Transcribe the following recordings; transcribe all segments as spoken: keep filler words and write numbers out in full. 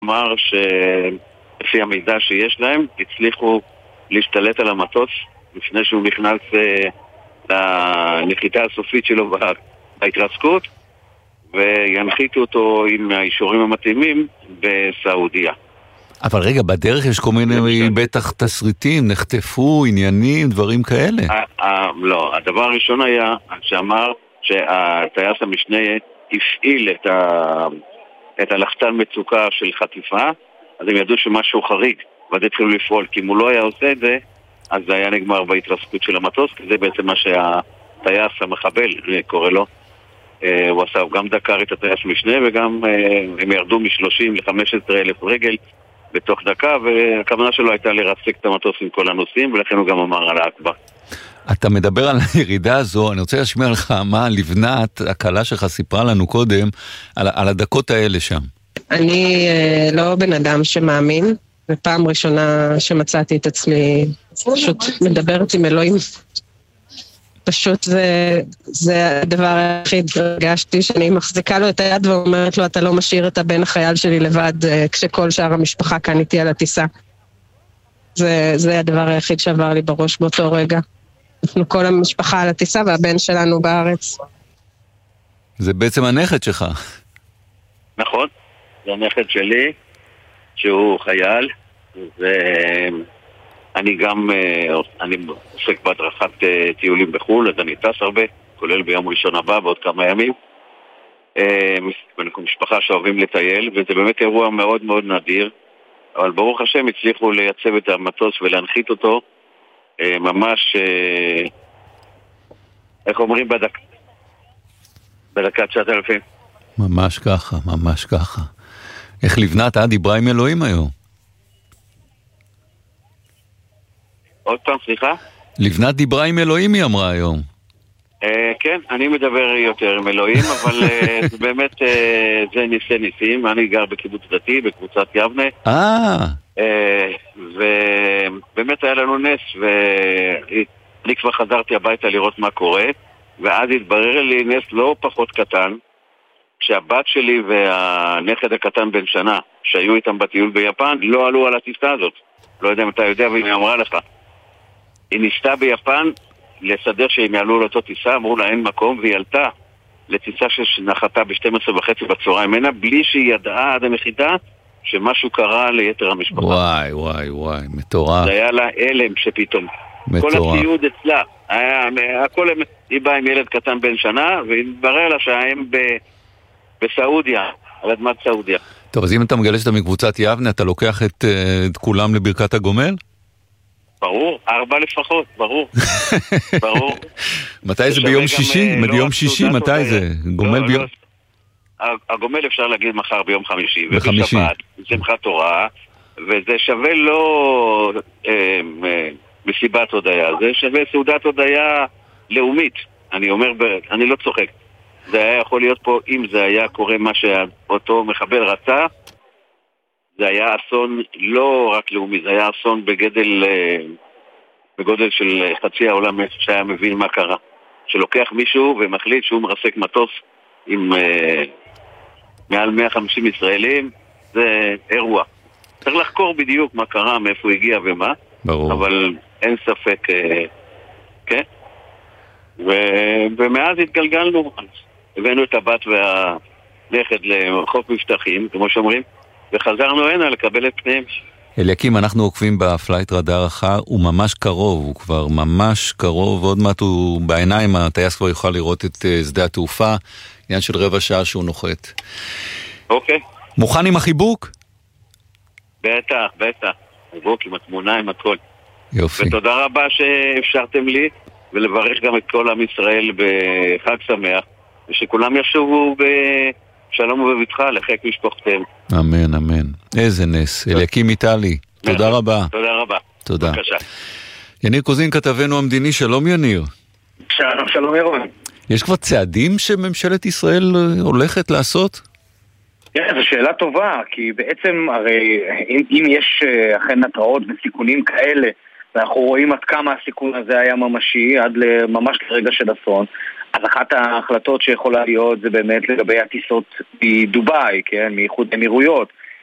אמר שלפי המידע שיש להם, הצליחו להשתלט על המטוס לפני שהוא נכנס לנחיתה הסופית שלו בהתרסקות, וינחיתו אותו עם האישורים המתאימים בסעודיה. אבל רגע, בדרך יש כל מיני בטח תסריטים, נחטפו, עניינים, דברים כאלה. לא, הדבר הראשון היה שאמר שהטייס המשנה הפעיל את ה... את הלחצן מצוקה של חטיפה, אז הם ידעו שמשהו חריג, ואז התחילו לפעול, כי אם הוא לא היה עושה את זה, אז זה היה נגמר בהתרסקות של המטוס, כי זה בעצם מה שהטייס המחבל קורא לו. הוא עשה, הוא גם דקר את הטייס משנה, וגם הם ירדו מ-שלושים ל-חמש עשרה אלף רגל בתוך דקה, והכוונה שלו הייתה לרסק את המטוס עם כל הנוסעים, ולכן הוא גם אמר על האקבר. אתה מדבר על הירידה הזו, אני רוצה להשמיע לך מה לבנת, הקלה שלך סיפרה לנו קודם, על, על הדקות האלה שם. אני אה, לא בן אדם שמאמין, ופעם ראשונה שמצאתי את עצמי, פשוט מדברת עם אלוהים. פשוט זה, זה הדבר היחיד, הרגשתי שאני מחזיקה לו את היד ואומרת לו, אתה לא משאיר את הבן החייל שלי לבד, אה, כשכל שאר המשפחה כאן איתי על הטיסה. זה, זה הדבר היחיד שעבר לי בראש באותו רגע. אנחנו כל המשפחה על הטיסה והבן שלנו בארץ. זה בעצם הנכד שלך. נכון, זה הנכד שלי, שהוא חייל, ואני גם, אני עוסק בהדרכת טיולים בחו"ל, אז אני טס הרבה, כולל ביום ראשון הבא, בעוד כמה ימים. אנחנו משפחה שאוהבים לטייל, וזה באמת אירוע מאוד מאוד נדיר, אבל ברוך השם הצליחו לייצב את המטוס ולהנחית אותו, ממש, איך אומרים בדק... בדקת תשעת אלפים. ממש ככה, ממש ככה. איך לבנת, אה, דיברה עם אלוהים היום? עוד פעם, סליחה? לבנת דיברה עם אלוהים, היא אמרה היום. אה, כן, אני מדבר יותר עם אלוהים, אבל אה, באמת אה, זה ניסי ניסים. אני גר בקיבוץ דתי, בקבוצת יבנה. אה... ובאמת היה לנו נס, ואני כבר חזרתי הביתה לראות מה קורה, ואז התברר לי נס לא פחות קטן, שהבת שלי והנכד הקטן בן שנה שהיו איתם בטיול ביפן לא עלו על הטיסה הזאת. לא יודע אם אתה יודע ואם היא אמרה לך, היא ניסתה ביפן לסדר שהם יעלו לאותו טיסה, אמרו לה אין מקום, והיא עלתה לטיסה שנחתה ב-שתים עשרה וחצי בצהריים ממנה, בלי שהיא ידעה עד הנחיתה שמשהו קרה ליתר המשפחה. וואי, וואי, וואי, מטורף. זה היה לה אלם שפתאום. מטורף. כל הציוד אצלה. היה, הכל, היא באה עם ילד קטן בן שנה, והתברר לה שהם ב, בסעודיה, על אדמת סעודיה. טוב, אז אם אתה מגלה שאתה מקבוצת יבנה, אתה לוקח את, את כולם לברכת הגומל? ברור, ארבע לפחות, ברור. ברור. מתי זה ביום שישי? ביום שישי, מתי זה? גומל ביום... הגומל אפשר להגיד מחר ביום חמישי, בחמישי. ובשבת, שמחת תורה, וזה שווה לא אה, אה, מסיבת הודיה, זה שווה סעודת הודיה לאומית. אני אומר, אני לא צוחק. זה היה יכול להיות פה, אם זה היה קורה מה שאותו מחבל רצה, זה היה אסון לא רק לאומי, זה היה אסון בגדל, אה, בגודל של חצי העולם שהיה מבין מה קרה. שלוקח מישהו ומחליט שהוא מרסק מטוס עם... אה, מעל מאה וחמישים ישראלים, זה אירוע. צריך לחקור בדיוק מה קרה, מאיפה הוא הגיע ומה. ברור. אבל אין ספק, כן? ו- ומאז התגלגלנו, הבאנו את הבת והנכד לחוף מבטחים, כמו שאומרים, וחזרנו הנה לקבל את פניהם. אליקים, אנחנו עוקבים בפלייט רדאר אחר, הוא ממש קרוב, הוא כבר ממש קרוב, ועוד מעט הוא בעיניים, הטייס כבר יוכל לראות את שדה התעופה, עניין של רבע שעה שהוא נוחת. אוקיי. מוכן עם החיבוק? בטח, בטח. חיבוק עם התמונה, עם הכל. יופי. ותודה רבה שאפשרתם לי, ולברך גם את כל עם ישראל בחג שמח, ושכולם ישובו בשלום ובבטחה לחיק משפחתם. אמן, אמן. איזה נס. אליקים איטלי. תודה רבה. תודה רבה. תודה. בבקשה. יניר קוזין, כתבנו המדיני, שלום יניר. שלום, שלום ירון. יש כבר צעדים שממשלת ישראל הולכת לעשות? כן, זו שאלה טובה, כי בעצם הרי אם, אם יש אכן התראות וסיכונים כאלה, ואנחנו רואים עד כמה הסיכון הזה היה ממשי, עד ממש לרגע של אסון, אז אחת ההחלטות שיכולה להיות זה באמת לגבי הטיסות מדובאי, כן, מאיחוד אמירויות,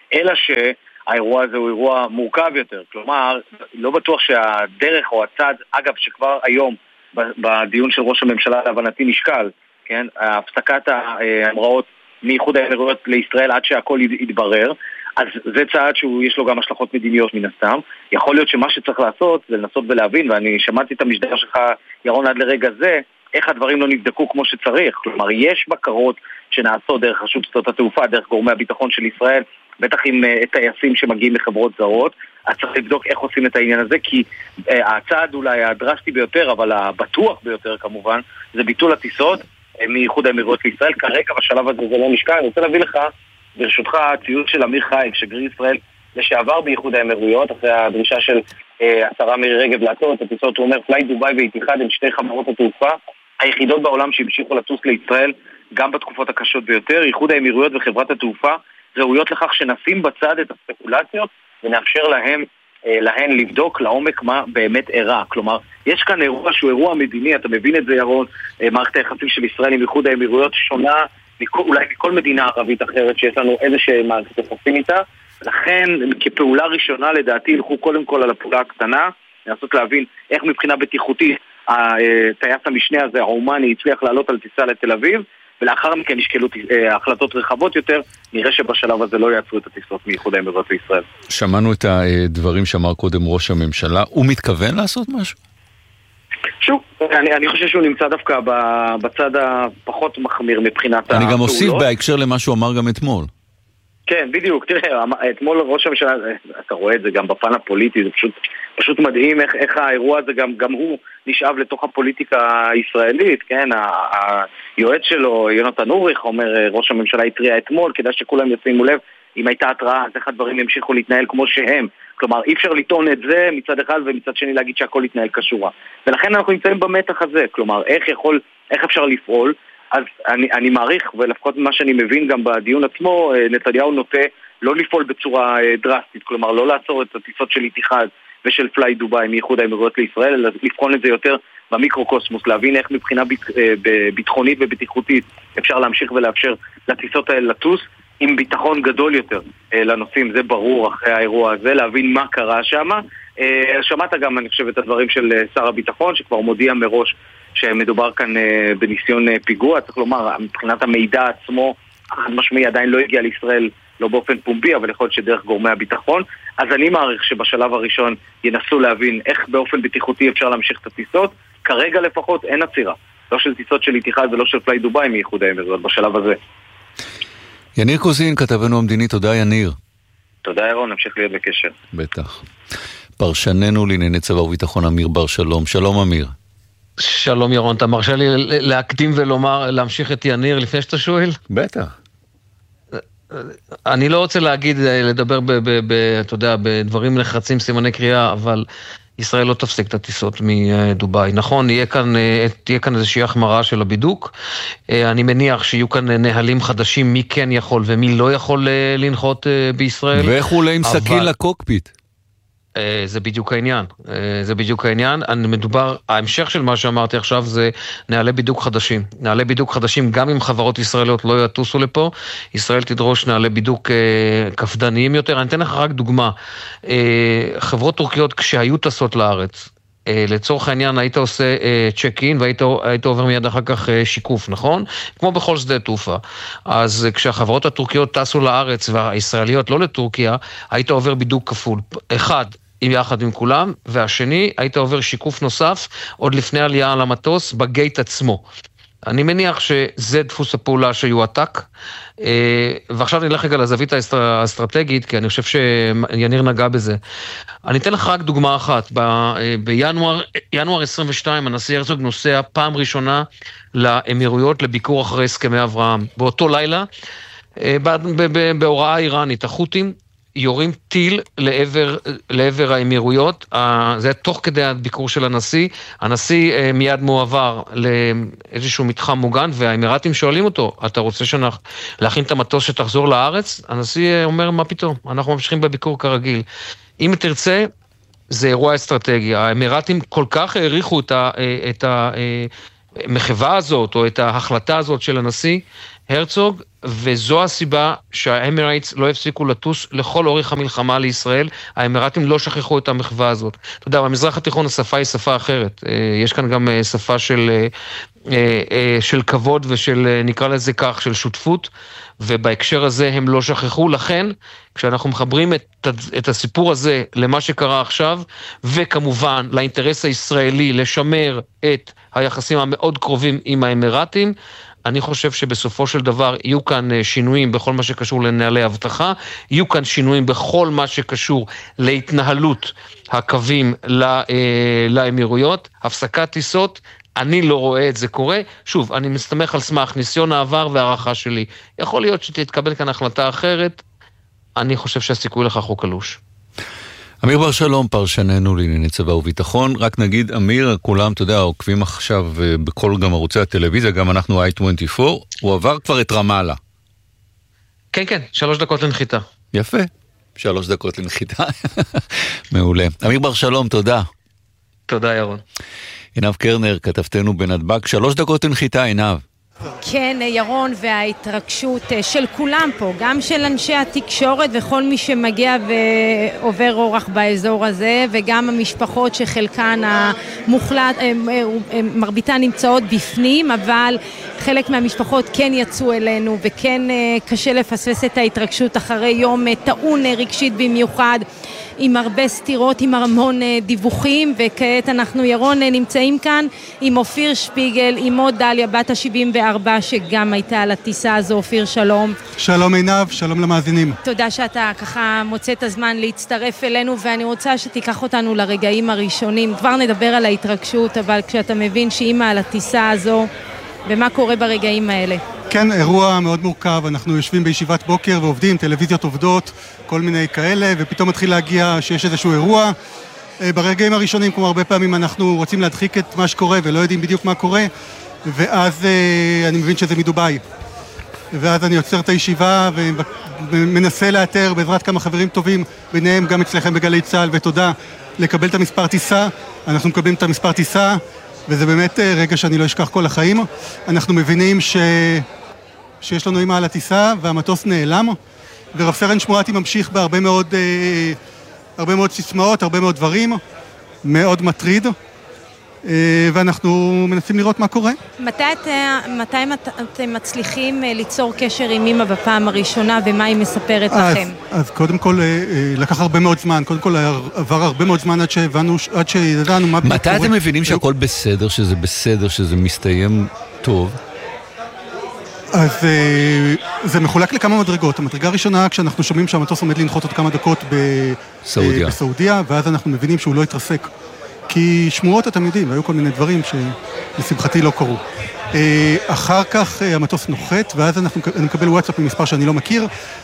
אלא שהאירוע הזה הוא אירוע מורכב יותר. כלומר, לא בטוח שהדרך או הצד, אגב, שכבר היום בדיון של ראש הממשלה להבנתי נשקל, כן? הפסקת ההמראות מאיחוד האמירויות לישראל עד שהכל יתברר, אז זה צעד שיש לו גם השלכות מדיניות מן הסתם. יכול להיות שמה שצריך לעשות זה לנסות ולהבין, ואני שמעתי את המשדר שלך, ירון, עד לרגע זה, איך הדברים לא נבדקו כמו שצריך. כלומר, יש בקרות שנעשו דרך רשות שדות התעופה, דרך גורמי הביטחון של ישראל, בטח עם uh, טייסים שמגיעים לחברות זרות, אז צריך לבדוק איך עושים את העניין הזה, כי uh, הצעד אולי הדרסטי ביותר, אבל הבטוח ביותר כמובן, זה ביטול הטיסות uh, מאיחוד האמירויות לישראל. כרגע בשלב הזה זה לא נשקע. אני רוצה להביא לך, ברשותך, ציוץ של אמיר חייק, שגריר ישראל לשעבר באיחוד האמירויות, אחרי הדרישה של uh, השרה מירי רגב לעצור את הטיסות. הוא אומר, פלייט דובאי ואיתיחאד הם שתי חברות התעופה היחידות בעולם שהמשיכו לטוס לישראל גם בתקופות הקשות ביותר. איחוד האמירויות וחברת התעופה ראויות לכך שנשים בצד את הספקולציות ונאפשר להם, אה, להן לבדוק לעומק מה באמת אירע. כלומר, יש כאן אירוע שהוא אירוע מדיני, אתה מבין את זה ירון, אה, מערכת היחסים של ישראל עם איחוד האמירויות שונה מכל, אולי מכל מדינה ערבית אחרת שיש לנו איזושהי מערכת יחסים איתה, לכן כפעולה ראשונה לדעתי ילכו קודם כל על הפעולה הקטנה, לנסות להבין איך מבחינה בטיחותית הטייס המשנה הזה, האומני, הצליח לעלות על טיסה לתל אביב, ולאחר מכן נשקלו החלטות רחבות יותר. נראה שבשלב הזה לא יעצרו את הטיסות מאיחוד האמירויות לישראל. שמענו את הדברים שאמר קודם ראש הממשלה. הוא מתכוון לעשות משהו? שוב, אני, אני חושב שהוא נמצא דווקא בצד הפחות מחמיר מבחינת הפעולות. אני גם אוסיף בהקשר למה שהוא אמר גם אתמול. כן, בדיוק. תראה, אתמול ראש הממשלה, אתה רואה את זה גם בפן הפוליטי, זה פשוט, פשוט מדהים איך, איך האירוע הזה גם, גם הוא נשאב לתוך הפוליטיקה הישראלית, כן? היועץ שלו, יונתן אוריך, אומר, ראש הממשלה התריע אתמול, כדאי שכולם ישימו לב, אם הייתה התראה, אז איך הדברים ימשיכו להתנהל כמו שהם. כלומר, אי אפשר לטעון את זה מצד אחד ומצד שני להגיד שהכל יתנהל כשורה. ולכן אנחנו נמצאים במתח הזה, כלומר, איך יכול, איך אפשר לפעול? אז אני, אני מעריך, ולפחות ממה שאני מבין גם בדיון עצמו, נתניהו נוטה לא לפעול בצורה דרסטית, כלומר לא לעצור את הטיסות של איתיחאד ושל פלייט דובאי מאיחוד האמירויות לישראל, אלא לבחון את זה יותר במיקרוקוסמוס, להבין איך מבחינה ביטחונית ובטיחותית אפשר להמשיך ולאפשר לטיסות האלה לטוס עם ביטחון גדול יותר לנוסעים, זה ברור אחרי האירוע הזה, להבין מה קרה שם. שמעת גם, אני חושב, את הדברים של שר הביטחון, שכבר מודיע מראש שמדובר כאן בניסיון פיגוע. צריך לומר, מבחינת המידע עצמו, חד משמעי עדיין לא הגיע לישראל, לא באופן פומבי, אבל יכול להיות שדרך גורמי הביטחון. אז אני מעריך שבשלב הראשון ינסו להבין איך באופן בטיחותי אפשר להמשיך את הטיסות. כרגע לפחות אין עצירה, לא של טיסות של איתיחאד ולא של פלייט דובאי מאיחוד האמירויות בשלב הזה. יניר קוזין, כתבנו המדיני, תודה יניר. תודה ירון, נמשיך להיות בקשר. בטח. פרשננו לענייני צבא וביטחון אמיר בר שלום. שלום אמיר. שלום ירון, אתה מרשה לי להקדים ולומר, להמשיך את יניר לפני שאתה שואל? בטח. אני לא רוצה להגיד, לדבר ב, ב, ב, אתה יודע, בדברים נחרצים, סימני קריאה, אבל ישראל לא תפסיק את הטיסות מדובאי. נכון, יהיה כאן, תהיה כאן איזושהי החמרה של הבידוק. אני מניח שיהיו כאן נהלים חדשים, מי כן יכול ומי לא יכול לנחות בישראל. ואיך הוא עולה עם סכין לקוקפיט? זה בדיוק העניין, זה בדיוק העניין. אני מדובר, ההמשך של מה שאמרתי עכשיו זה נעלי בידוק חדשים. נעלי בידוק חדשים, גם אם חברות ישראליות לא יטוסו לפה, ישראל תדרוש נעלי בידוק כפדניים יותר. אני אתן לך רק דוגמה. חברות טורקיות כשהיו טסות לארץ, לצורך העניין היית עושה צ'ק אין והיית עובר מיד אחר כך שיקוף, נכון? כמו בכל שדה תעופה. אז כשהחברות הטורקיות טסו לארץ והישראליות לא לטורקיה, היית עובר בידוק כפול. אחד, יחד עם כולם, והשני, היית עובר שיקוף נוסף עוד לפני עלייה על המטוס בגייט עצמו. אני מניח שזה דפוס הפעולה שיועתק, ועכשיו נלך רגע לזווית האסטרטגית, כי אני חושב שיניר נגע בזה. אני אתן לך רק דוגמה אחת. בינואר, ינואר עשרים ושתיים, הנשיא הרצוג נוסע פעם ראשונה לאמירויות לביקור אחרי הסכמי אברהם. באותו לילה, בהוראה איראנית, החות'ים יורים טיל לעבר, לעבר האמירויות. זה תוך כדי הביקור של הנשיא. הנשיא מיד מועבר לאיזשהו מתחם מוגן, והאמירתים שואלים אותו, אתה רוצה שאנחנו להכין את המטוס שתחזור לארץ? הנשיא אומר, מה פתאום? אנחנו ממשיכים בביקור כרגיל. אם תרצה, זה אירוע אסטרטגי. האמירתים כל כך העריכו את ה... את ה מחווה הזאת, או את ההחלטה הזאת של הנשיא, הרצוג, וזו הסיבה שהאמירייטס לא הפסיקו לטוס לכל אורך המלחמה לישראל. האמירטים לא שכחו את המחווה הזאת. אתה יודע, במזרח התיכון השפה היא שפה אחרת. יש כאן גם שפה של, של כבוד ושל, נקרא לזה כך, של שותפות, ובהקשר הזה הם לא שכחו. לכן, כשאנחנו מחברים את, את הסיפור הזה למה שקרה עכשיו, וכמובן לאינטרס הישראלי לשמר את היחסים המאוד קרובים עם האמירטים, אני חושב שבסופו של דבר יהיו כאן שינויים בכל מה שקשור לנהלי הבטחה, יהיו כאן שינויים בכל מה שקשור להתנהלות הקווים לאמירויות, הפסקת טיסות, אני לא רואה את זה קורה. שוב, אני מסתמך על סמך ניסיון העבר והערכה שלי. יכול להיות שתתקבל כאן החלטה אחרת, אני חושב שהסיכוי לכך הוא קלוש. אמיר בר שלום, פרשננו לענייני צבא וביטחון. רק נגיד, אמיר, כולם, אתה יודע, עוקבים עכשיו בכל גם ערוצי הטלוויזיה, גם אנחנו איי עשרים וארבע, הוא עבר כבר את רמאללה. כן, כן, שלוש דקות לנחיתה. יפה, שלוש דקות לנחיתה. מעולה. אמיר בר שלום, תודה. תודה, ירון. עינב קרנר, כתבתנו בנתב"ג, שלוש דקות לנחיתה, עינב. כן, ירון, וההתרגשות של כולם פה, גם של אנשי התקשורת וכל מי שמגיע ועובר אורח באזור הזה, וגם המשפחות שחלקן המוחלט, מרביתן נמצאות בפנים, אבל חלק מהמשפחות כן יצאו אלינו, וכן קשה לפספס את ההתרגשות אחרי יום טעון רגשית במיוחד, עם הרבה סתירות, עם המון דיווחים, וכעת אנחנו, ירון, נמצאים כאן עם אופיר שפיגל, עם עוד דליה, בת ה-שבעים וארבע, שגם הייתה על הטיסה הזו. אופיר, שלום. שלום עינב, שלום למאזינים. תודה שאתה ככה מוצא את הזמן להצטרף אלינו, ואני רוצה שתיקח אותנו לרגעים הראשונים. כבר נדבר על ההתרגשות, אבל כשאתה מבין שאמא על הטיסה הזו, ומה קורה ברגעים האלה? כן, אירוע מאוד מורכב, אנחנו יושבים בישיבת בוקר ועובדים, טלוויזיות עובדות, כל מיני כאלה, ופתאום מתחיל להגיע שיש איזשהו אירוע. ברגעים הראשונים, כמו הרבה פעמים, אנחנו רוצים להדחיק את מה שקורה ולא יודעים בדיוק מה קורה, ואז אני מבין שזה מדוביי. ואז אני יוצר את הישיבה ומנסה לאתר בעזרת כמה חברים טובים, ביניהם גם אצלכם בגלי צהל, ותודה, לקבל את המספר טיסה. אנחנו מקבלים את המספר טיסה, וזה באמת רגע שאני לא אשכח כל החיים. אנחנו מבינים ש... שיש לנו אימא על הטיסה, והמטוס נעלם, ורב סרן שמואטי ממשיך בהרבה מאוד, הרבה מאוד סיסמאות, הרבה מאוד דברים, מאוד מטריד, ואנחנו מנסים לראות מה קורה. מתי, מתי אתם מצליחים ליצור קשר עם אימא בפעם הראשונה, ומה היא מספרת אז, לכם? אז קודם כל, לקח הרבה מאוד זמן, קודם כל עבר הרבה מאוד זמן עד שהבנו, עד שידענו מה קורה. מתי אתם מבינים שהכל בסדר, שזה בסדר, שזה מסתיים טוב? אז זה מחולק לכמה מדרגות. המדרגה הראשונה, כשאנחנו שומעים שהמטוס עומד לנחות עוד כמה דקות בסעודיה, בסעודיה, ואז אנחנו מבינים שהוא לא יתרסק. כי שמועות, אתם יודעים, והיו כל מיני דברים שלשמחתי לא קרו. אחר כך המטוס נוחת, ואז אנחנו, אני מקבל וואטסאפ ממספר שאני לא מכיר.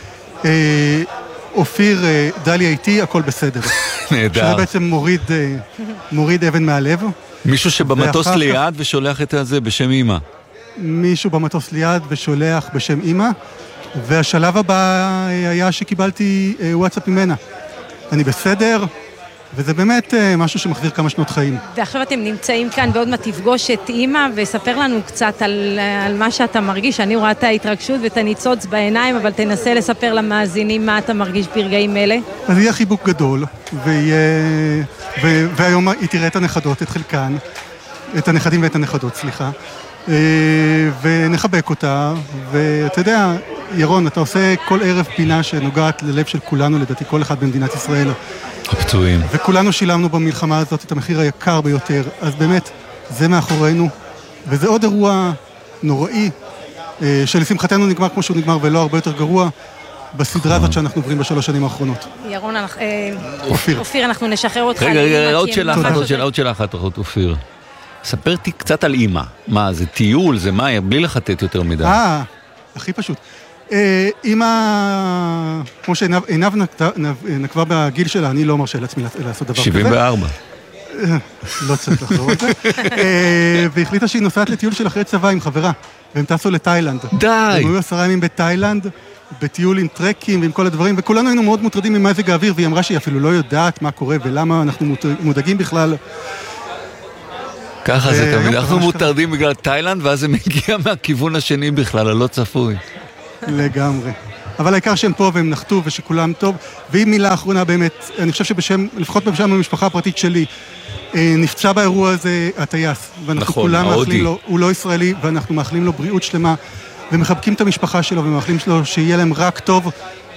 אופיר, דליה איתי, הכל בסדר. נהדר. שזה בעצם מוריד, מוריד אבן מהלב. מישהו שבמטוס ליד ושולח את זה בשם אמא. מישהו במטוס ליד ושולח בשם אמא, והשלב הבא היה שקיבלתי וואטסאפ ממנה. אני בסדר, וזה באמת משהו שמחזיר כמה שנות חיים. ועכשיו אתם נמצאים כאן ועוד מה תפגוש את אמא, וספר לנו קצת על, על מה שאתה מרגיש. אני רואה את ההתרגשות ואת הניצוץ בעיניים, אבל תנסה לספר למאזינים מה אתה מרגיש ברגעים אלה. אז יהיה חיבוק גדול, ויהיה, ו, והיום היא תראה את הנכדות, את חלקן, את הנכדים ואת הנכדות, סליחה. ונחבק אותה, ואתה יודע, ירון, אתה עושה כל ערב פינה שנוגעת ללב של כולנו, לדעתי כל אחד במדינת ישראל. הפצועים. וכולנו שילמנו במלחמה הזאת את המחיר היקר ביותר, אז באמת, זה מאחורינו, וזה עוד אירוע נוראי, שלשמחתנו נגמר כמו שהוא נגמר, ולא הרבה יותר גרוע, בסדרה הזאת שאנחנו עוברים בשלוש שנים האחרונות. ירון, אופיר, אופיר, אנחנו נשחרר אותך. רגע, רגע, עוד שאלה אחת, עוד שאלה, עוד שאלה אחת, אופיר. ספרתי קצת על אימא. מה, זה טיול, זה מה, בלי לחטט יותר מדי. אה, הכי פשוט. אימא, כמו שעינב נקבה בגיל שלה, אני לא מרשה לעצמי לעשות דבר כזה. שבעים וארבע. לא צריך לחזור את זה. והחליטה שהיא נוסעת לטיול של אחרי צבא עם חברה, והם טסו לתאילנד. די! הם היו עשרה ימים בתאילנד, בטיול עם טרקים ועם כל הדברים, וכולנו היינו מאוד מוטרדים ממזג האוויר, והיא אמרה שהיא אפילו לא יודעת מה קורה ולמה אנחנו מודאגים בכלל. ככה זה תמיד, אנחנו מוטרדים בגלל תאילנד, ואז זה מגיע מהכיוון השני בכלל, הלא צפוי. לגמרי. אבל העיקר שהם פה והם נחתו ושכולם טוב. והיא מילה אחרונה באמת, אני חושב שבשם, לפחות בשם המשפחה הפרטית שלי, נפצע באירוע הזה הטייס. ואנחנו כולם מאחלים לו, הוא לא ישראלי, ואנחנו מאחלים לו בריאות שלמה, ומחבקים את המשפחה שלו, ומאחלים לו שיהיה להם רק טוב,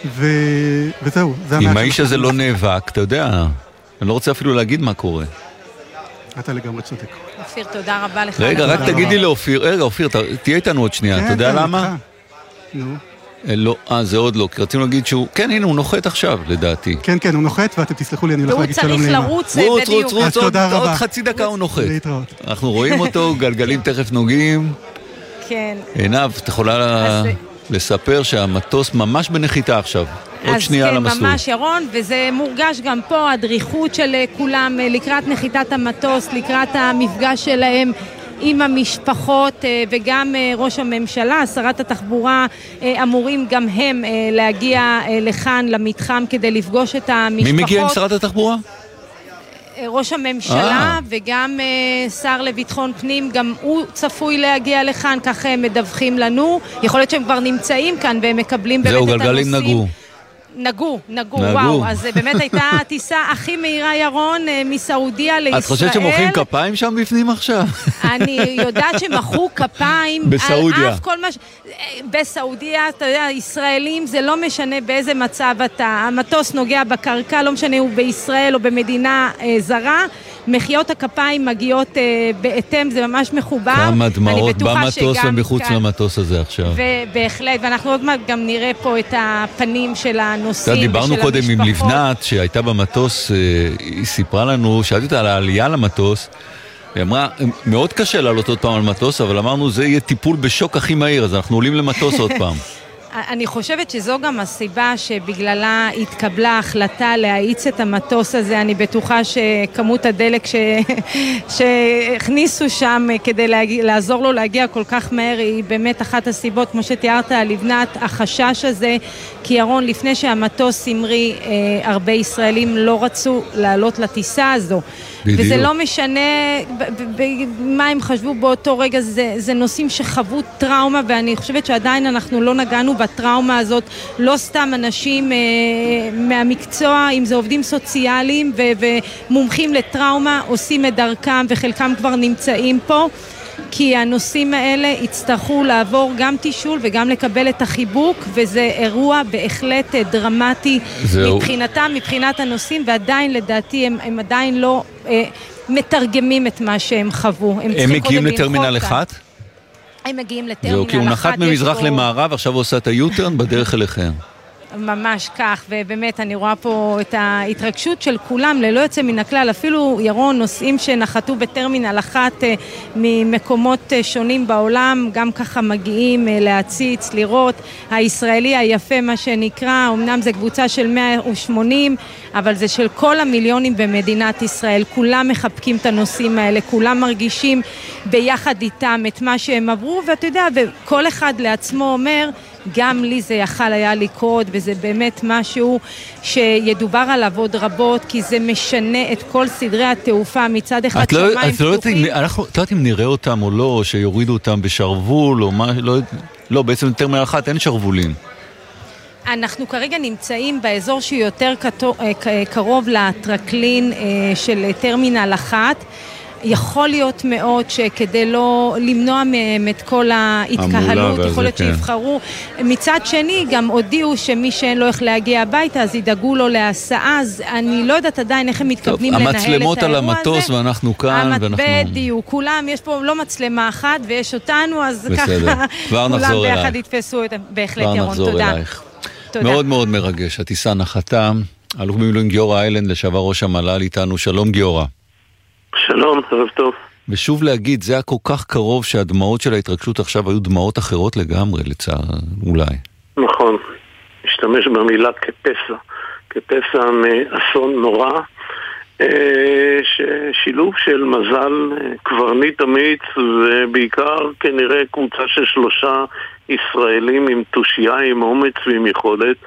וזהו. אם האיש הזה לא נאבק, אתה יודע, אני לא רוצה אפילו להגיד מה קורה. אתה לגמרי צודק. אופיר, תודה רבה לך. רגע, רק תגידי לאופיר, רגע, אופיר, תהיה איתנו עוד שנייה, אתה יודע למה? נו. לא, אה, זה עוד לא, כי רצינו להגיד שהוא, כן, הנה, הוא נוחת עכשיו, לדעתי. כן, כן, הוא נוחת, ואתם תסלחו לי, אני הולך להגיד שלום לאמא. והוא צריך לרוץ, בדיוק. רוץ, רוץ, רוץ, עוד חצי דקה הוא נוחת. להתראות. אנחנו רואים אותו, גלגלים תכף נוגעים. כן. עינב, את יכולה לספר שהמטוס ממש בנחיתה עכשיו. עוד שנייה על המסלול. אז כן, ממש ירון, וזה מורגש גם פה, הדריכות של כולם לקראת נחיתת המטוס, לקראת המפגש שלהם עם המשפחות, וגם ראש הממשלה, שרת התחבורה, אמורים גם הם להגיע לכאן, למתחם, כדי לפגוש את המשפחות. מי מגיע עם שרת התחבורה? ראש הממשלה, וגם שר לביטחון פנים, גם הוא צפוי להגיע לכאן, כך הם מדווחים לנו. יכול להיות שהם כבר נמצאים כאן, והם מקבלים באמת את הנושאים. זהו, גלגלים נגעו. נגעו, נגעו, וואו, אז באמת הייתה הטיסה הכי מהירה, ירון, מסעודיה לישראל. את חושבת שמוחאים כפיים שם בפנים עכשיו? אני יודעת שמחאו כפיים בסעודיה. על אף כל מה ש... בסעודיה, אתה יודע, ישראלים, זה לא משנה באיזה מצב אתה, המטוס נוגע בקרקע, לא משנה הוא בישראל או במדינה אה, זרה, מחיאות הכפיים מגיעות אה, בהתאם, זה ממש מחובר. כמה דמעות במטוס ומחוץ כאן, למטוס הזה עכשיו. ובהחלט, ואנחנו עוד מעט גם נראה פה את הפנים של הנוסעים ושל המשפחות. דיברנו קודם עם לבנת, שהייתה במטוס, היא סיפרה לנו, שאלתי אותה על העלייה למטוס, היא אמרה, מאוד קשה לעלות עוד פעם על מטוס, אבל אמרנו, זה יהיה טיפול בשוק הכי מהיר, אז אנחנו עולים למטוס עוד פעם. אני חושבת שזו גם הסיבה שבגללה התקבלה החלטה להאיץ את המטוס הזה. אני בטוחה שכמות הדלק ש... שהכניסו שם כדי להגיע, לעזור לו להגיע כל כך מהר היא באמת אחת הסיבות, כמו שתיארת על לבנת, החשש הזה, כי ירון, לפני שהמטוס המריא, הרבה ישראלים לא רצו לעלות לטיסה הזו. בדיוק. וזה לא משנה מה הם חשבו באותו רגע, זה, זה נושאים שחוו טראומה, ואני חושבת שעדיין אנחנו לא נגענו בטראומה הזאת, לא סתם אנשים אה, מהמקצוע, אם זה עובדים סוציאליים ו, ומומחים לטראומה, עושים את דרכם, וחלקם כבר נמצאים פה, כי הנושאים האלה יצטרכו לעבור גם תישול וגם לקבל את החיבוק, וזה אירוע בהחלט דרמטי זהו. מבחינתם, מבחינת הנושאים, ועדיין לדעתי הם, הם עדיין לא אה, מתרגמים את מה שהם חוו. הם, הם מגיעים לטרמינל אחד? הם מגיעים לטרמינל אחד. זהו, כי הוא נחת ממזרח למערב, עכשיו הוא עושה את היוטרן בדרך אליכם. ממש כך, ובאמת אני רואה פה את ההתרגשות של כולם, ללא יוצא מן הכלל, אפילו ירון, נוסעים שנחתו בטרמינל אחת ממקומות שונים בעולם, גם ככה מגיעים להציץ, לראות, הישראלי היפה מה שנקרא, אמנם זה קבוצה של מאה ושמונים, אבל זה של כל המיליונים במדינת ישראל, כולם מחבקים את הנושאים האלה, כולם מרגישים ביחד איתם את מה שהם עברו, ואתה יודע, וכל אחד לעצמו אומר, גם לי זה יכל היה לקרות, וזה באמת משהו שידובר עליו עוד רבות, כי זה משנה את כל סדרי התעופה מצד אחד שמיים פתוחים. את לא יודעת אם נראה אותם או לא, או שיורידו אותם בשרבול, או מה, לא, לא, בעצם טרמינל אחת אין שרבולים. אנחנו כרגע נמצאים באזור שהוא יותר קרוב לטרקלין של טרמינל אחת, יכול להיות מאוד שכדי לא למנוע מהם את כל ההתקהלות, יכול להיות שיבחרו. מצד שני, גם הודיעו שמי שאין לו איך להגיע הביתה, אז ידאגו לו להסעה, אז אני לא יודעת עדיין איך הם מתכוונים לנהל את האירוע הזה. המצלמות על המטוס ואנחנו כאן, ואנחנו... בדיוק, כולם, יש פה לא מצלמה אחת ויש אותנו, אז ככה כולם ביחד יתפסו את... בהחלט ירון, תודה. מאוד מאוד מרגש, הטיסה נחתה, אלוף במילואים גיורא איילנד, לשעבר ראש המל"ל איתנו, שלום גיורא. שלום, ערב טוב. ושוב להגיד, זה היה כל כך קרוב שהדמעות של ההתרגשות עכשיו היו דמעות אחרות לגמרי, לצער, אולי. נכון, משתמש במילה כפסע, כפסע מאסון נורא, ששילוב של מזל קברניט אמיץ, ובעיקר כנראה קבוצה של שלושה ישראלים עם תושייה, עם אומץ ועם יכולת,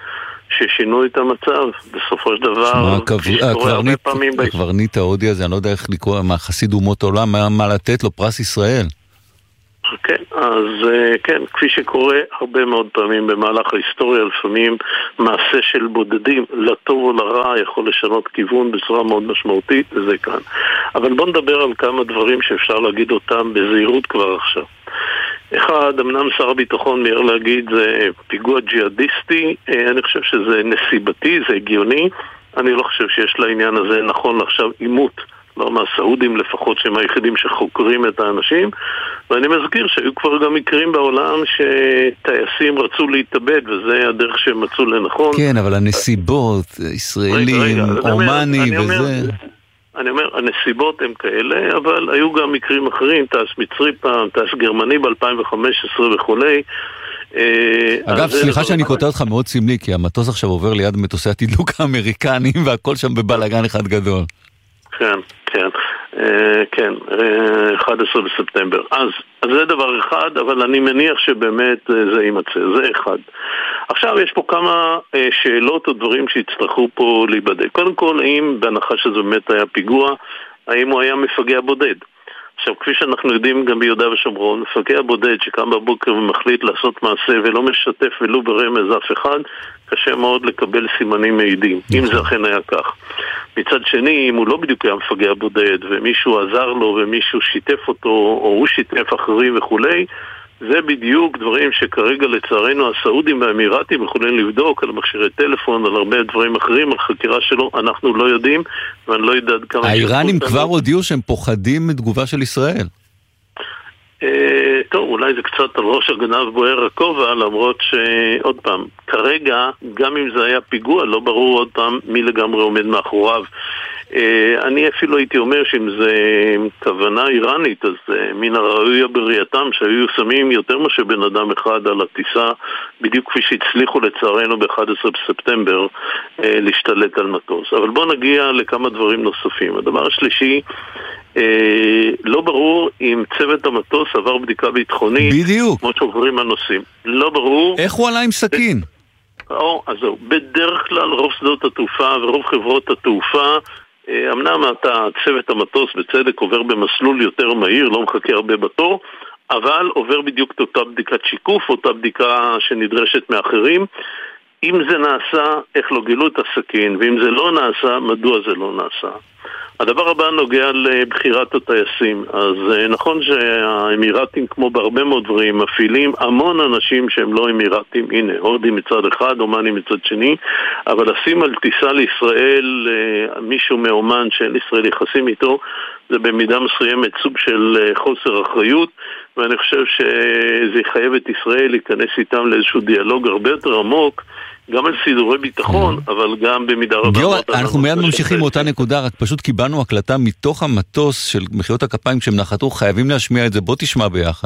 ששינו את המצב. בסופו של דבר, כפי שקורה הרבה פעמים... הקברניט ההודי הזה, אני לא יודע איך לקרוא, מה חסיד אומות העולם, מה לתת לו פרס ישראל. כן, אז כן, כפי שקורה הרבה מאוד פעמים במהלך ההיסטוריה, לפעמים מעשה של בודדים, לטוב או לרע, יכול לשנות כיוון בצורה מאוד משמעותית, וזה כאן. אבל בוא נדבר על כמה דברים שאפשר להגיד אותם בזהירות כבר עכשיו. אחד, אמנם שר הביטחון מיהר להגיד זה פיגוע ג'יהאדיסטי, אני חושב שזה נסיבתי, זה הגיוני, אני לא חושב שיש לעניין הזה נכון לעכשיו עימות, לא מהסעודים לפחות שהם היחידים שחוקרים את האנשים, ואני מזכיר שהיו כבר גם מקרים בעולם שטייסים רצו להתאבד, וזה הדרך שהם מצאו לנכון. כן, אבל הנסיבות, ישראלים, אומני וזה... אני אומר, הנסיבות הם כאלה, אבל היו גם מקרים אחרים, טייס מצרי פעם, טייס גרמני ב-אלפיים וחמש עשרה וכולי. אגב, סליחה שאני קוטע אותך מאוד סמלי, כי המטוס עכשיו עובר ליד מטוסי התדלוק האמריקנים, והכל שם בבלגן אחד גדול. כן, כן, כן, אחד עשר בספטמבר. אז, אז זה דבר אחד, אבל אני מניח שבאמת זה יימצא, זה אחד. עכשיו יש פה כמה שאלות או דברים שיצטרכו פה להיבדק. קודם כל, האם בהנחה שזה באמת היה פיגוע, האם הוא היה מפגע בודד? עכשיו, כפי שאנחנו יודעים גם ביהודה ושומרון, מפגע בודד שקם בבוקר ומחליט לעשות מעשה ולא משתף ולא ברמז אף אחד, קשה מאוד לקבל סימנים מעידים, אם זה אכן היה כך. מצד שני, אם הוא לא בדיוק היה מפגע בודד, ומישהו עזר לו ומישהו שיתף אותו, או הוא שיתף אחרים וכולי, זה בדיוק דברים שכרגע לצערנו הסעודים והאמירתים יכולים לבדוק על מכשירי טלפון, על הרבה דברים אחרים, על חקירה שלו, אנחנו לא יודעים, ואני לא יודע כמה... האיראנים כבר הודיעו שהם פוחדים מתגובה של ישראל. טוב, אולי זה קצת על ראש הגנב בוער הכובע, למרות שעוד פעם, כרגע, גם אם זה היה פיגוע, לא ברור עוד פעם מי לגמרי עומד מאחוריו. אני אפילו הייתי אומר שאם זה כוונה איראנית, אז מן הראוי בראייתם שהיו שמים יותר מאשר בן אדם אחד על הטיסה, בדיוק כפי שהצליחו לצערנו ב-אחד עשר בספטמבר להשתלט על מטוס. אבל בואו נגיע לכמה דברים נוספים. הדבר השלישי, לא ברור אם צוות המטוס עבר בדיקה ביטחונית, בדיוק, כמו שעוברים הנוסעים. לא ברור. איך הוא עלה עם סכין? או, אז זהו, בדרך כלל רוב שדות התעופה ורוב חברות התעופה, אמנם אתה צוות המטוס בצדק עובר במסלול יותר מהיר, לא מחכה הרבה בתור, אבל עובר בדיוק את אותה בדיקת שיקוף, אותה בדיקה שנדרשת מאחרים. אם זה נעשה, איך לא גילו את הסכין, ואם זה לא נעשה, מדוע זה לא נעשה. הדבר הבא נוגע לבחירת הטייסים. אז נכון שהאמירתים, כמו בהרבה מאוד דברים, מפעילים המון אנשים שהם לא אמירתים, הנה, הודים מצד אחד, אומנים מצד שני, אבל לשים על טיסה לישראל מישהו מאומן שאין ישראל יחסים איתו, זה במידה מסוימת סוג של חוסר אחריות, ואני חושב שזה יחייב את ישראל להיכנס איתם לאיזשהו דיאלוג הרבה יותר עמוק, גם על סידורי ביטחון, אבל גם במידה רבה... גיאור, אנחנו מיד ממשיכים מאותה נקודה, רק פשוט קיבלנו הקלטה מתוך המטוס של מחיאות הכפיים כשהם נחתו, חייבים להשמיע את זה, בוא תשמע ביחד.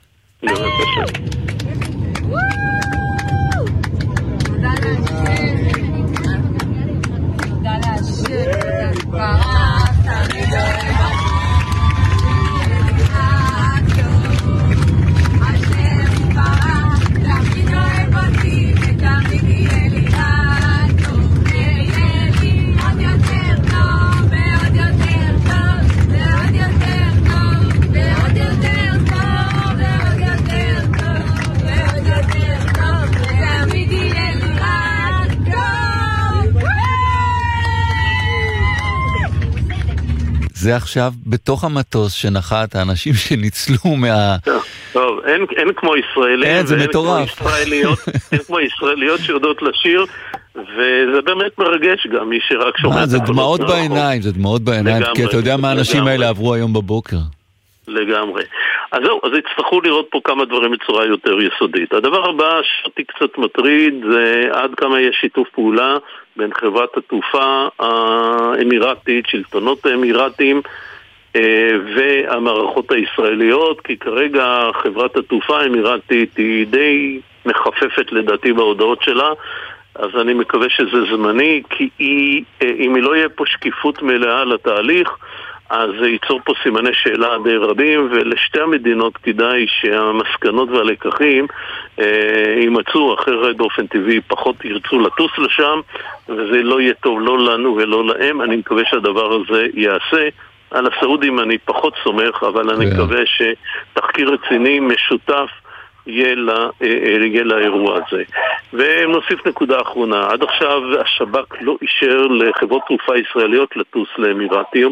זה עכשיו בתוך המטוס שנחת, האנשים שניצלו מה... טוב, אין, אין כמו ישראלים, אין, זה מטורף. כמו ישראליות, אין כמו ישראליות שיודעות לשיר, וזה באמת מרגש גם, מי שרק שומע... מה, זה דמעות בעיניים, זה דמעות בעיניים, כי אתה יודע מה האנשים האלה עברו היום בבוקר. לגמרי. אז זהו, אז יצטרכו לראות פה כמה דברים בצורה יותר יסודית. הדבר הבא שאותי קצת מטריד זה עד כמה יש שיתוף פעולה בין חברת התעופה האמירתית, שלטונות האמירתים והמערכות הישראליות, כי כרגע חברת התעופה האמירתית היא די מחפפת לדעתי בהודעות שלה, אז אני מקווה שזה זמני, כי היא, אם היא לא יהיה פה שקיפות מלאה לתהליך, אז זה ייצור פה סימני שאלה די רבים, ולשתי המדינות כדאי שהמסקנות והלקחים אה, יימצאו, אחרת באופן טבעי פחות ירצו לטוס לשם, וזה לא יהיה טוב לא לנו ולא להם. אני מקווה שהדבר הזה יעשה. על הסעודים אני פחות סומך, אבל אני מקווה שתחקיר רציני משותף יהיה, לה, יהיה לאירוע הזה. ונוסיף נקודה אחרונה, עד עכשיו השב"כ לא אישר לחברות תעופה ישראליות לטוס לאמירתים,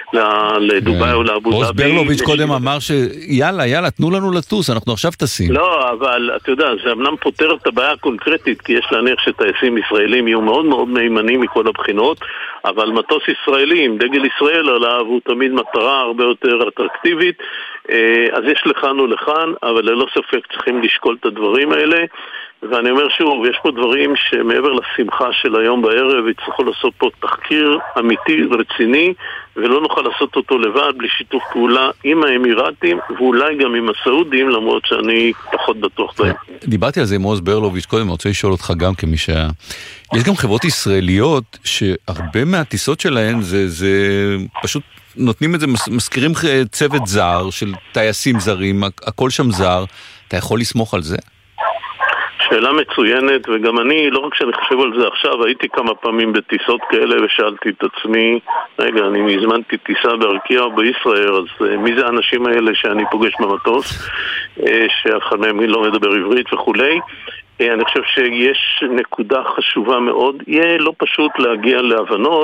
לדובאי או לאבו דאבי. רוס ברלוביץ' קודם אמר שיאללה, יאללה, תנו לנו לטוס, אנחנו עכשיו טסים. לא, אבל אתה יודע, זה אמנם פותר את הבעיה הקונקרטית, כי יש להניח שטייסים ישראלים יהיו מאוד מאוד מהימנים מכל הבחינות, אבל מטוס ישראלי עם דגל ישראל עליו הוא תמיד מטרה הרבה יותר אטרקטיבית, אז יש לכאן ולכאן, אבל ללא ספק צריכים לשקול את הדברים האלה. ואני אומר שוב, יש פה דברים שמעבר לשמחה של היום בערב יצטרכו לעשות פה תחקיר אמיתי ורציני, ולא נוכל לעשות אותו לבד בלי שיתוף פעולה עם האמירתים ואולי גם עם הסעודים, למרות שאני פחות בטוח בהם. דיברתי על זה עם רוס ברלוביץ' קודם, אני רוצה לשאול אותך גם כמי שהיה. יש גם חברות ישראליות שהרבה מהטיסות שלהן זה, זה פשוט נותנים את זה, מזכירים צוות זר של טייסים זרים, הכל שם זר. אתה יכול לסמוך על זה? שאלה מצוינת, וגם אני, לא רק שאני חושב על זה עכשיו, הייתי כמה פעמים בטיסות כאלה ושאלתי את עצמי, רגע, אני הזמנתי טיסה בארקיע או בישראל, אז מי זה האנשים האלה שאני פוגש במטוס, שאף אחד מהם לא מדבר עברית וכולי. אני חושב שיש נקודה חשובה מאוד, יהיה לא פשוט להגיע להבנות,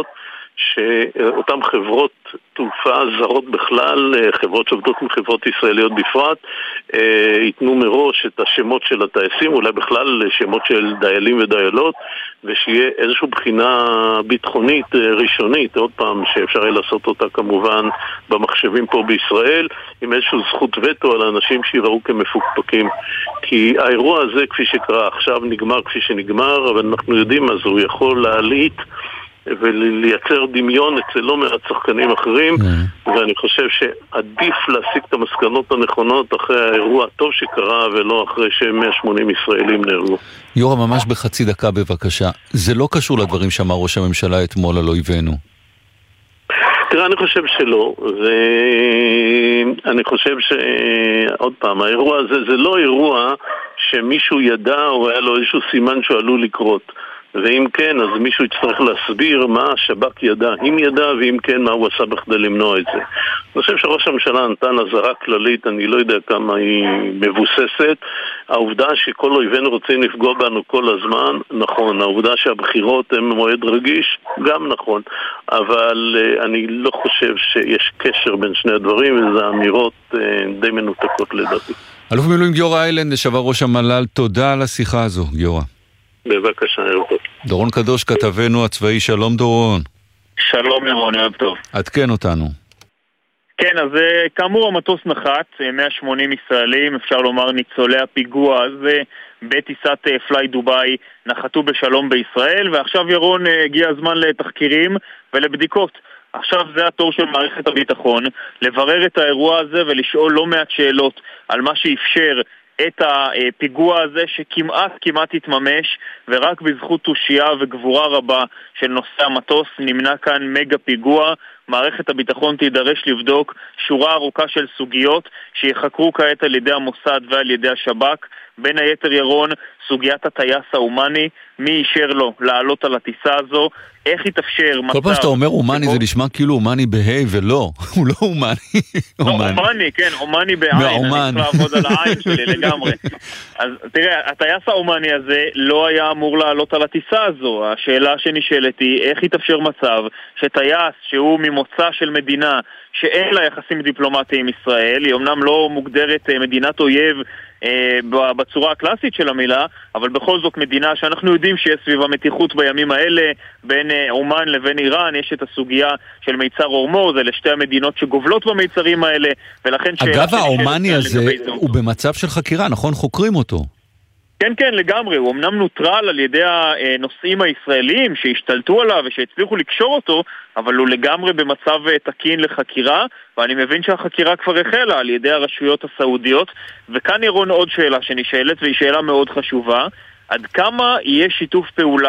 שאותן חברות תעופה זרות בכלל, חברות שעובדות עם חברות ישראליות בפרט, ייתנו מראש את השמות של הטייסים, אולי בכלל שמות של דיילים ודיילות, ושיהיה איזושהי בחינה ביטחונית ראשונית, עוד פעם שאפשר יהיה לעשות אותה כמובן במחשבים פה בישראל, עם איזושהי זכות וטו על האנשים שיראו כמפוקפקים. כי האירוע הזה, כפי שקרה עכשיו, נגמר כפי שנגמר, אבל אנחנו יודעים אז הוא יכול להעלית ולייצר דמיון אצל לא מעט שחקנים אחרים, ואני חושב שעדיף להסיק את המסקנות הנכונות אחרי האירוע הטוב שקרה, ולא אחרי ש-מאה ושמונים ישראלים נהרגו. יורה, ממש בחצי דקה בבקשה, זה לא קשור לדברים שאמר ראש הממשלה אתמול על אויבינו. תראה, אני חושב שלא, ואני חושב שעוד פעם, האירוע הזה זה לא אירוע שמישהו ידע או היה לו איזשהו סימן שהוא עלול לקרות. ואם כן, אז מישהו יצטרך להסביר מה השב"כ ידע, אם ידע, ואם כן, מה הוא עשה בכדי למנוע את זה. אני חושב שראש הממשלה נתן הזהרה כללית, אני לא יודע כמה היא מבוססת. העובדה שכל אויבינו רוצים לפגוע בנו כל הזמן, נכון. העובדה שהבחירות הן מועד רגיש, גם נכון. אבל uh, אני לא חושב שיש קשר בין שני הדברים, וזה אמירות uh, די מנותקות לדעתי. אלוף מילואים גיורא איילנד, לשעבר ראש המל"ל, תודה על השיחה הזו, גיורא. בבקשה, ערב טוב. דורון קדוש, כתבנו הצבאי, שלום דורון. שלום ירון, ערב טוב. עדכן אותנו. כן, אז כאמור המטוס נחת, מאה ושמונים ישראלים, אפשר לומר ניצולי הפיגוע הזה בטיסת פליי דובאי נחתו בשלום בישראל, ועכשיו ירון הגיע הזמן לתחקירים ולבדיקות. עכשיו זה התור של מערכת הביטחון, לברר את האירוע הזה ולשאול לא מעט שאלות על מה שאפשר את הפיגוע הזה שכמעט כמעט התממש, ורק בזכות תושייה וגבורה רבה של נושא המטוס נמנע כאן מגה פיגוע. מערכת הביטחון תידרש לבדוק שורה ארוכה של סוגיות שיחקרו כעת על ידי המוסד ועל ידי השב"כ, בין היתר ירון, סוגיית הטייס ההומני, מי אישר לו לעלות על הטיסה הזו, איך יתאפשר מצב... כל פעם שאתה אומר הומני זה נשמע כאילו הומני בהי ולא, הוא לא הומני. לא, הומני, כן, הומני בעין, אני צריך לעבוד על העין שלי לגמרי. אז תראה, הטייס ההומני הזה לא היה אמור לעלות על הטיסה הזו. השאלה שנשאלת היא, איך יתאפשר מצב שטייס שהוא ממוצא של מדינה שאין לה יחסים דיפלומטיים עם ישראל, היא אומנם לא מוגדרת מדינת אויב בצורה הקלאסית של המילה, אבל בכל זאת מדינה שאנחנו יודעים שיש סביבה מתיחות בימים האלה בין אומן לבין איראן, יש את הסוגיה של מיצר הורמוז, אלה שתי המדינות שגובלות במיצרים האלה, ולכן אגב, האומני הזה הוא במצב של חקירה, נכון? חוקרים אותו. כן, כן, לגמרי. הוא אמנם נוטרל על ידי הנושאים הישראלים שהשתלטו עליו ושהצליחו לקשור אותו, אבל הוא לגמרי במצב תקין לחקירה, ואני מבין שהחקירה כבר החלה על ידי הרשויות הסעודיות. וכאן ירון עוד שאלה שנשאלת, והיא שאלה מאוד חשובה, עד כמה יהיה שיתוף פעולה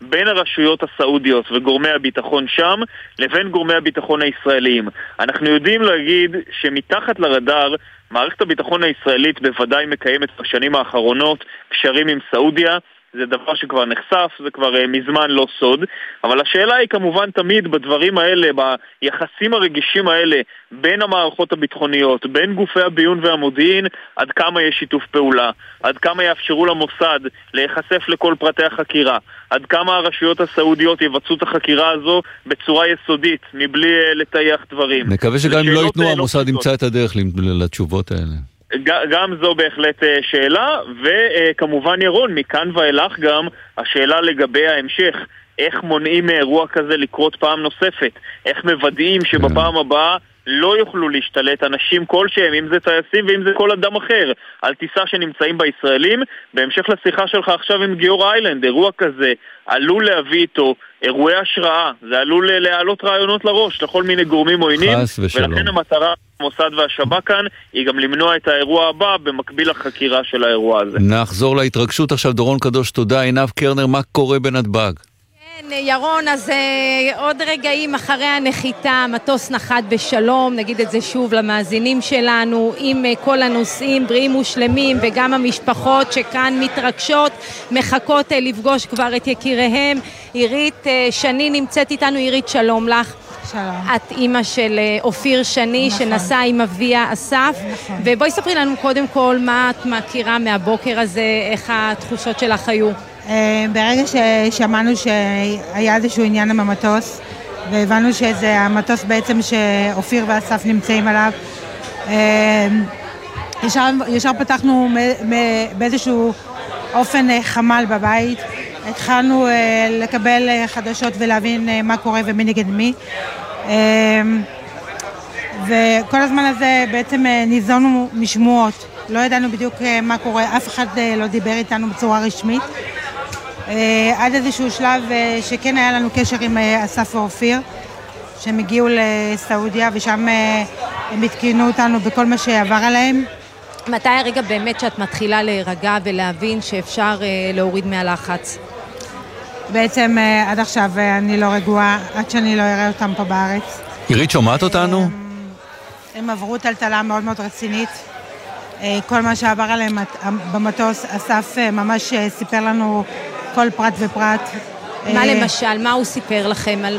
בין הרשויות הסעודיות וגורמי הביטחון שם לבין גורמי הביטחון הישראליים. אנחנו יודעים להגיד שמתחת לרדאר מערכת הביטחון הישראלית בוודאי מקיימת בשנים האחרונות קשרים עם סעודיה, זה דבר שכבר נחשף, זה כבר uh, מזמן לא סוד, אבל השאלה היא כמובן תמיד בדברים האלה, ביחסים הרגישים האלה בין המערכות הביטחוניות, בין גופי הביון והמודיעין, עד כמה יש שיתוף פעולה, עד כמה יאפשרו למוסד להיחשף לכל פרטי החקירה, עד כמה הרשויות הסעודיות יבצעו את החקירה הזו בצורה יסודית, מבלי uh, לטייח דברים. נקווה שגם אם לא ייתנו, המוסד ימצא את הדרך לתשובות האלה. גם זו בהחלט שאלה, וכמובן ירון, מכאן ואילך גם השאלה לגבי ההמשך, איך מונעים מאירוע כזה לקרות פעם נוספת, איך מוודאים שבפעם הבאה לא יוכלו להשתלט אנשים כלשהם, אם זה טייסים ואם זה כל אדם אחר, על טיסה שנמצאים בישראלים. בהמשך לשיחה שלך עכשיו עם גיאור איילנד, אירוע כזה עלול להביא איתו אירועי השראה, זה עלול להעלות רעיונות לראש לכל מיני גורמים עוינים, ולכן המטרה המוסד והשב"כ כאן היא גם למנוע את האירוע הבא במקביל לחקירה של האירוע הזה. נחזור להתרגשות עכשיו. דורון קדוש, תודה. עינב קרנר, מה קורה בנתב"ג? ירון, אז uh, עוד רגעים אחרי הנחיתה, המטוס נחת בשלום, נגיד את זה שוב למאזינים שלנו, עם uh, כל הנוסעים בריאים ושלמים, וגם המשפחות שכאן מתרגשות, מחכות uh, לפגוש כבר את יקיריהם. עירית uh, שני נמצאת איתנו. עירית, שלום לך. שלום. את אימא של uh, אופיר שני, נכון. שנסע עם אביה אסף, נכון. ובואי ספרי לנו קודם כל מה את מכירה מהבוקר הזה, איך התחושות שלך היו. ברגע ששמענו שהיה איזשהו עניין עם המטוס, והבנו שזה המטוס בעצם שאופיר ואסף נמצאים עליו, ישר, ישר פתחנו באיזשהו אופן חמל בבית, התחלנו לקבל חדשות ולהבין מה קורה ומי נגד מי, וכל הזמן הזה בעצם ניזונו משמועות, לא ידענו בדיוק מה קורה, אף אחד לא דיבר איתנו בצורה רשמית, עד איזשהו שלב שכן היה לנו קשר עם אסף ואופיר, שהם הגיעו לסעודיה ושם הם התקינו אותנו בכל מה שעבר עליהם. מתי הרגע באמת שאת מתחילה להירגע ולהבין שאפשר להוריד מהלחץ? בעצם עד עכשיו אני לא רגועה, עד שאני לא אראה אותם פה בארץ. עירית, שומעת אותנו? הם עברו טלטלה מאוד מאוד רצינית. כל מה שעבר עליהם במטוס, אסף ממש סיפר לנו כל פרט ופרט. מה למשל? מה הוא סיפר לכם? על...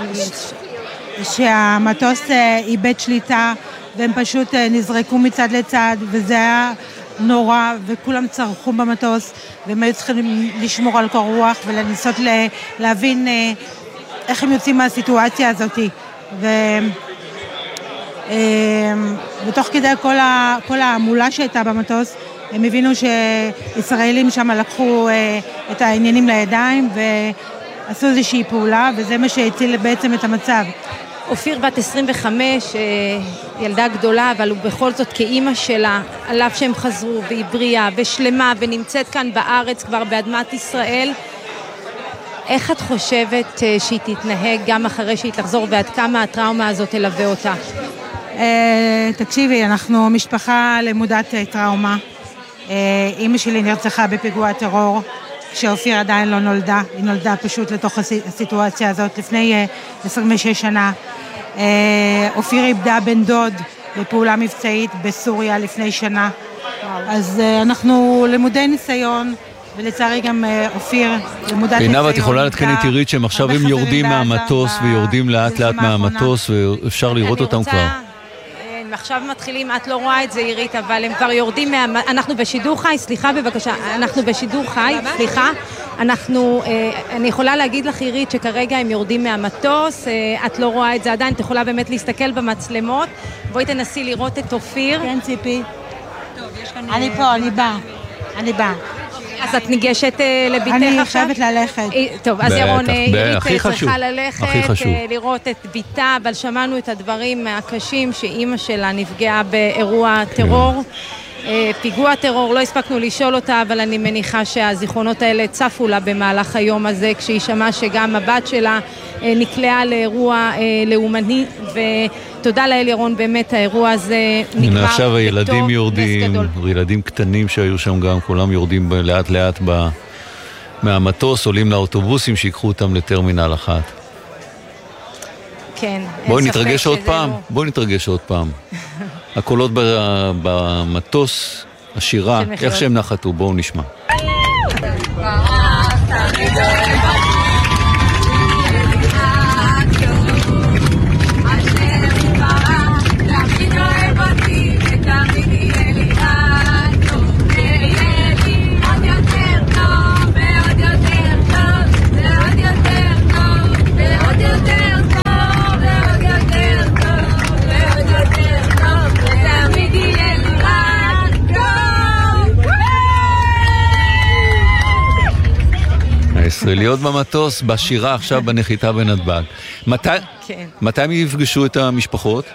שהמטוס איבד שליטה, והם פשוט נזרקו מצד לצד, וזה היה נורא, וכולם צרחו במטוס, והם היו צריכים לשמור על קור רוח, ולנסות להבין איך הם יוצאים מהסיטואציה הזאת. ו... ותוך כדי כל, ה, כל העמולה שהייתה במטוס, הם הבינו שישראלים שם לקחו את העניינים לידיים ועשו איזושהי פעולה, וזה מה שהציל בעצם את המצב. אופיר בת עשרים וחמש, ילדה גדולה, אבל הוא בכל זאת כאימא שלה, על אף שהם חזרו והיא בריאה ושלמה ונמצאת כאן בארץ כבר באדמת ישראל, איך את חושבת שהיא תתנהג גם אחרי שהיא תחזור, ועד כמה הטראומה הזאת תלווה אותה? תקשיבי, אנחנו משפחה למודת טראומה. אמא שלי נרצחה בפיגוע טרור, כשאופיר עדיין לא נולדה. היא נולדה פשוט לתוך הסיטואציה הזאת לפני עשרים ושש שנה. אופיר איבדה בן דוד בפעולה מבצעית בסוריה לפני שנה. אז אנחנו למודי ניסיון, ולצערי גם אופיר למודת ניסיון. עינב, את יכולה להתקן את עירית שהם עכשיו הם יורדים מהמטוס ויורדים לאט לאט מהמטוס, ואפשר לראות אותם כבר. עכשיו מתחילים, את לא רואה את זה עירית, אבל הם כבר יורדים מה... אנחנו בשידור חי, סליחה בבקשה, אנחנו בשידור חי, סליחה, אנחנו, אני יכולה להגיד לך עירית שכרגע הם יורדים מהמטוס, את לא רואה את זה עדיין, את יכולה באמת להסתכל במצלמות, בואי תנסי לראות את אופיר. כן ציפי. אני פה, אני באה, אני באה. אז את ניגשת לביתך עכשיו? אני חייבת ללכת. טוב, אז ירון, עירית צריכה ללכת, לראות את ביתה, אבל שמענו את הדברים הקשים שאימא שלה נפגעה באירוע טרור, פיגוע טרור, לא הספקנו לשאול אותה, אבל אני מניחה שהזיכרונות האלה צפו לה במהלך היום הזה, כשהיא שמעה שגם הבת שלה נקלעה לאירוע לאומני, ותודה לאל ירון, באמת האירוע הזה נגמר. עכשיו הילדים יורדים, ילדים קטנים שהיו שם גם, כולם יורדים לאט לאט מהמטוס עולים לאוטובוסים שיקחו אותם לטרמינל אחת. כן. בואי נתרגש עוד פעם, בואי נתרגש עוד פעם. הקולות במטוס, השירה, איך שהם נחתו, בואו נשמע. ישראליות במטוס, בשירה עכשיו בנחיתה בנתב"ג. מתי, כן. מתי הם יפגשו את המשפחות?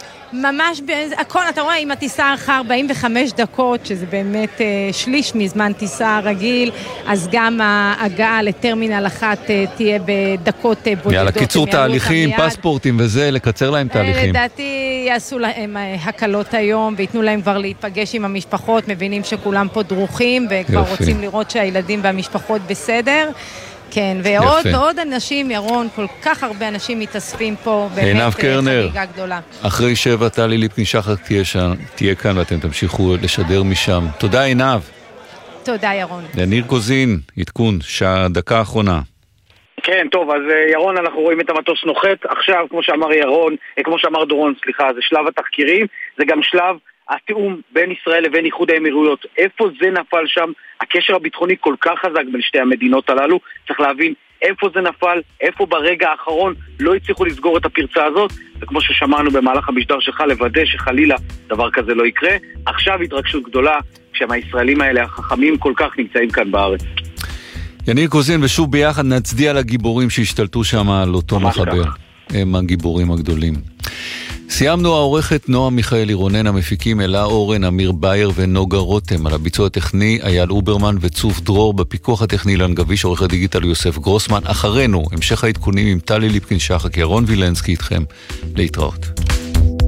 ממש, הכל, אתה רואה, אם הטיסה אחר ארבעים וחמש דקות, שזה באמת אה, שליש מזמן טיסה רגיל, אז גם ההגעה לטרמינל אחת אה, תהיה בדקות אה, בודדות. יאללה, קיצור תהליכים, פספורטים וזה, לקצר להם תהליכים. לדעתי יעשו להם הקלות היום, ויתנו להם כבר להיפגש עם המשפחות, מבינים שכולם פה דרוכים, וכבר יופי. רוצים לראות שהילדים והמשפחות בסדר. כן, ועוד עוד אנשים, ירון, כל כך הרבה אנשים מתאספים פה, באמת חגיגה גדולה. אחרי שבע, טלי ליפקין-שחק תהיה, תהיה כאן ואתם תמשיכו לשדר משם. תודה עינב. תודה ירון. יניר קוזין, עדכון, שעה דקה האחרונה. כן, טוב, אז ירון, אנחנו רואים את המטוס נוחת. עכשיו, כמו שאמר ירון, כמו שאמר דורון, סליחה, זה שלב התחקירים, זה גם שלב התיאום בין ישראל לבין איחוד האמירויות. איפה זה נפל שם? הקשר הביטחוני כל כך חזק בין שתי המדינות הללו, צריך להבין איפה זה נפל, איפה ברגע האחרון לא הצליחו לסגור את הפרצה הזאת, וכמו ששמענו במהלך המשדר שלך, לוודא שחלילה דבר כזה לא יקרה. עכשיו התרגשות גדולה, כשהישראלים האלה החכמים כל כך נמצאים כאן בארץ. יניר קוזין, ושוב ביחד נצדיע לגיבורים שהשתלטו שם על אותו מחבל. הם הגיבורים הגדולים. סיימנו. העורכת נועה מיכאלי רונן, המפיקים אלה אורן, אמיר בייר ונוגה רותם, על הביצוע הטכני אייל אוברמן וצוף דרור, בפיקוח הטכני אילן גביש, עורך הדיגיטל יוסף גרוסמן. אחרינו המשך העדכונים עם טלי ליפקין-שחק, ירון וילנסקי איתכם. להתראות.